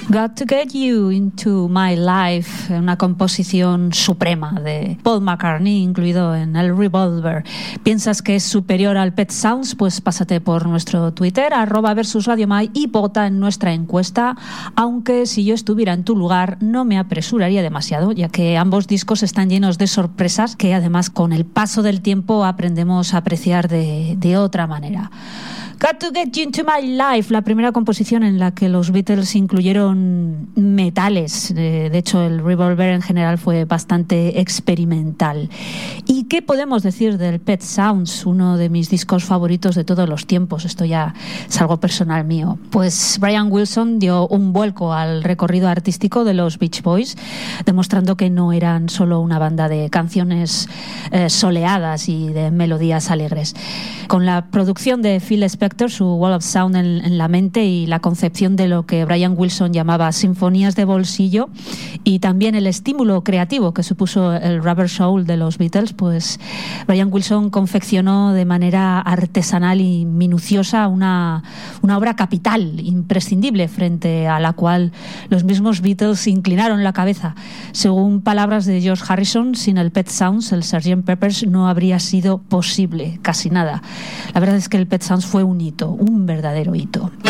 Got to Get You Into My Life, una composición suprema de Paul McCartney, incluido en el Revolver. ¿Piensas que es superior al Pet Sounds? Pues pásate por nuestro Twitter, @versusradiomai, y vota en nuestra encuesta, aunque si yo estuviera en tu lugar no me apresuraría demasiado, ya que ambos discos están llenos de sorpresas que además con el paso del tiempo aprendemos a apreciar de otra manera. Got to Get You Into My Life, la primera composición en la que los Beatles incluyeron metales. De hecho, el Revolver en general fue bastante experimental. ¿Y qué podemos decir del Pet Sounds, uno de mis discos favoritos de todos los tiempos? Esto ya es algo personal mío. Pues Brian Wilson dio un vuelco al recorrido artístico de los Beach Boys, demostrando que no eran solo una banda de canciones soleadas y de melodías alegres. Con la producción de Phil Spector, su Wall of Sound en la mente, y la concepción de lo que Brian Wilson llamaba sinfonías de bolsillo, y también el estímulo creativo que supuso el Rubber Soul de los Beatles, pues Brian Wilson confeccionó de manera artesanal y minuciosa una obra capital, imprescindible, frente a la cual los mismos Beatles inclinaron la cabeza. Según palabras de George Harrison, sin el Pet Sounds, el Sgt. Pepper's no habría sido posible, casi nada. La verdad es que el Pet Sounds fue un hito, un verdadero hito.